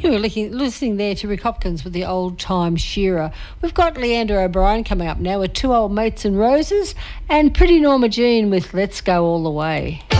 You were listening there to Rick Hopkins with the Old Time Shearer. We've got Leander O'Brien coming up now with Two Old Mates and Roses, and Pretty Norma Jean with Let's Go All the Way.